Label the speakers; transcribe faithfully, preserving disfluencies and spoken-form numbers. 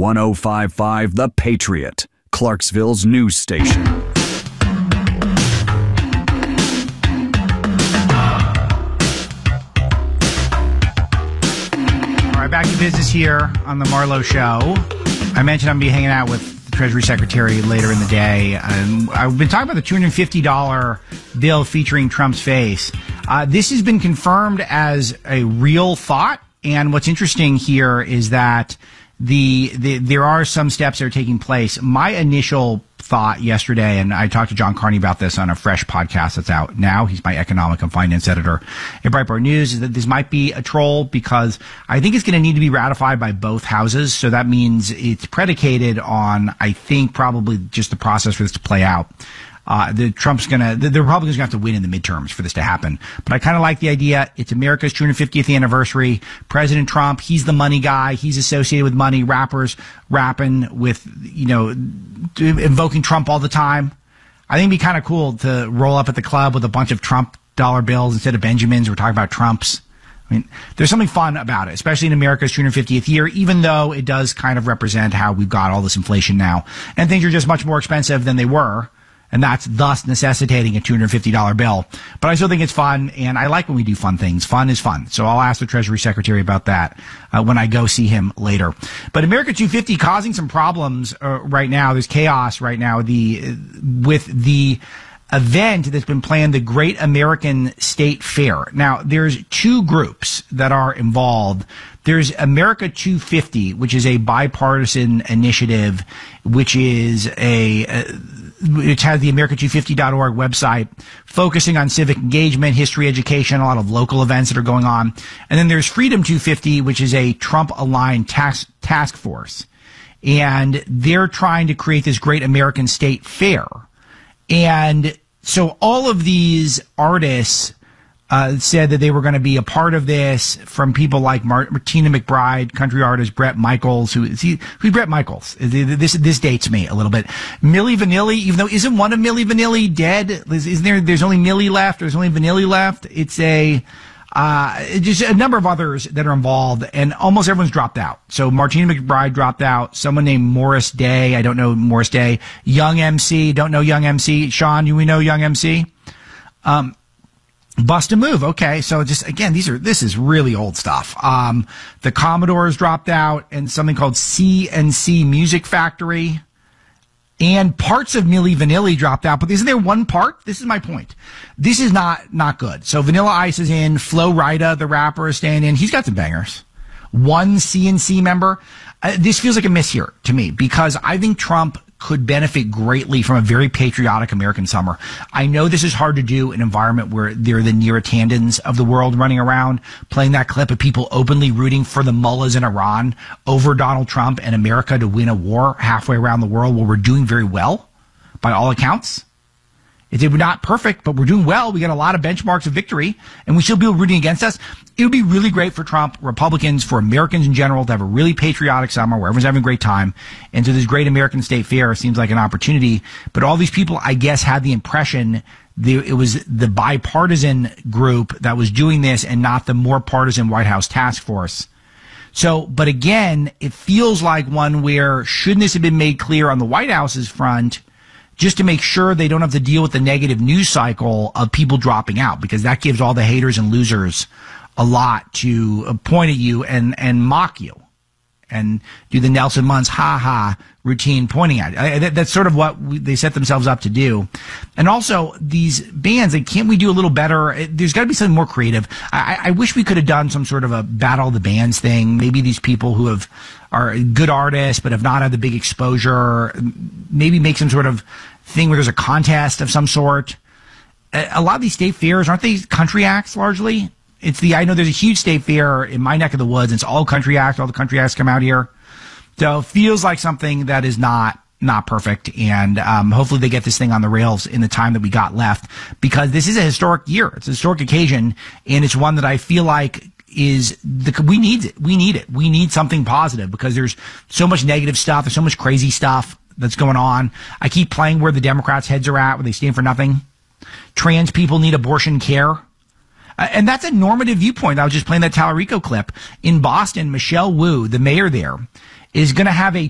Speaker 1: one oh five point five The Patriot, Clarksville's news station.
Speaker 2: All right, back to business here on the Marlowe Show. I mentioned I'm going to be hanging out with the Treasury Secretary later in the day. Um, I've been talking about the two hundred fifty dollars bill featuring Trump's face. Uh, this has been confirmed as a real thought. And what's interesting here is that the, the there are some steps that are taking place. My initial thought yesterday, and I talked to John Carney about this on a fresh podcast that's out now. He's my economic and finance editor at Breitbart News, is that this might be a troll because I think it's going to need to be ratified by both houses. So that means it's predicated on, I think, probably just the process for this to play out. Uh, the Trump's gonna, the, the Republicans are gonna have to win in the midterms for this to happen. But I kind of like the idea. It's America's two hundred fiftieth anniversary. President Trump, he's the money guy. He's associated with money. Rappers rapping with, you know, invoking Trump all the time. I think it'd be kind of cool to roll up at the club with a bunch of Trump dollar bills instead of Benjamins. We're talking about Trumps. I mean, there's something fun about it, especially in America's two hundred fiftieth year, even though it does kind of represent how we've got all this inflation now. And things are just much more expensive than they were. And that's thus necessitating a two hundred fifty dollars bill. But I still think it's fun, and I like when we do fun things. Fun is fun. So I'll ask the Treasury Secretary about that uh, when I go see him later. But America two fifty causing some problems uh, right now. There's chaos right now the with the event that's been planned, the Great American State Fair. Now, there's two groups that are involved. There's America two fifty, which is a bipartisan initiative, which is a... a which has the America two fifty dot org website focusing on civic engagement, history education, a lot of local events that are going on. And then there's Freedom two fifty, which is a Trump-aligned task, task force. And they're trying to create this Great American State Fair. And so all of these artists uh, said that they were going to be a part of this, from people like Martina McBride, country artist Bret Michaels, who is he, who's Bret Michaels? This, this dates me a little bit. Milli Vanilli, even though isn't one of Milli Vanilli dead? Isn't there, there's only Milli left, there's only Vanilli left. It's a, uh, just a number of others that are involved, and almost everyone's dropped out. So Martina McBride dropped out. Someone named Morris Day, I don't know Morris Day. Young M C, don't know Young M C. Sean, do we know Young M C? Um, Bust a Move. Okay. So just, again, these are, this is really old stuff. Um, the Commodores dropped out, and something called C and C Music Factory, and parts of Milli Vanilli dropped out. But isn't there one part? This is my point. This is not, not good. So Vanilla Ice is in, Flo Rida, the rapper, is staying in. He's got some bangers. One C and C member. Uh, this feels like a miss here to me, because I think Trump could benefit greatly from a very patriotic American summer. I know this is hard to do in an environment where there are the Neera Tandons of the world running around playing that clip of people openly rooting for the mullahs in Iran over Donald Trump and America to win a war halfway around the world, where we're doing very well by all accounts. It's not perfect, but we're doing well. We got a lot of benchmarks of victory, and we should be rooting against us. It would be really great for Trump, Republicans, for Americans in general to have a really patriotic summer where everyone's having a great time. And so this Great American State Fair seems like an opportunity. But all these people, I guess, had the impression the, it was the bipartisan group that was doing this and not the more partisan White House task force. So, but again, it feels like one where, shouldn't this have been made clear on the White House's front, just to make sure they don't have to deal with the negative news cycle of people dropping out, because that gives all the haters and losers a lot to point at you and, and mock you and do the Nelson Muntz ha-ha routine pointing at you. I, that, that's sort of what we, they set themselves up to do. And also, these bands, like, can't we do a little better? It, there's got to be something more creative. I, I wish we could have done some sort of a battle of the bands thing. Maybe these people who have are good artists but have not had the big exposure, maybe make some sort of thing where there's a contest of some sort. A, a lot of these state fairs, aren't they country acts largely? It's the, I know there's a huge state fair in my neck of the woods, and it's all country acts. All the country acts come out here. So it feels like something that is not, not perfect. And, um, hopefully they get this thing on the rails in the time that we got left, because this is a historic year. It's a historic occasion, and it's one that I feel like is the, we need it. We need it. We need something positive, because there's so much negative stuff. There's so much crazy stuff that's going on. I keep playing where the Democrats' heads are at, where they stand for nothing. Trans people need abortion care. Uh, and that's a normative viewpoint. I was just playing that Tallarico clip. In Boston, Michelle Wu, the mayor there, is going to have a